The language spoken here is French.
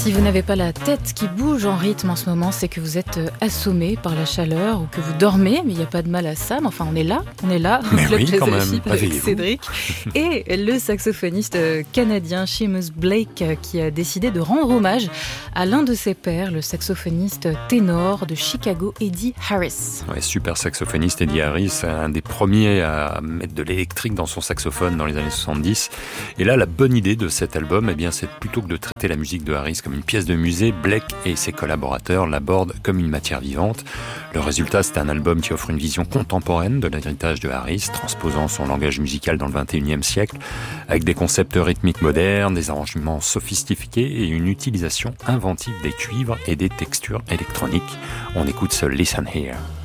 Si vous n'avez pas la tête qui bouge en rythme en ce moment, c'est que vous êtes assommé par la chaleur ou que vous dormez, mais il n'y a pas de mal à ça. Mais enfin, on est là, au mais Club oui, Jazz quand même, Chip avec Cédric. Et le saxophoniste canadien Seamus Blake qui a décidé de rendre hommage à l'un de ses pairs, le saxophoniste ténor de Chicago, Eddie Harris. Ouais, super saxophoniste Eddie Harris, un des premiers à mettre de l'électrique dans son saxophone dans les années 70. Et là, la bonne idée de cet album, c'est plutôt que de traiter la musique de Harris comme une pièce de musée, Blake et ses collaborateurs l'abordent comme une matière vivante. Le résultat, c'est un album qui offre une vision contemporaine de l'héritage de Harris, transposant son langage musical dans le XXIe siècle, avec des concepts rythmiques modernes, des arrangements sophistiqués et une utilisation inventive des cuivres et des textures électroniques. On écoute ce Listen Here.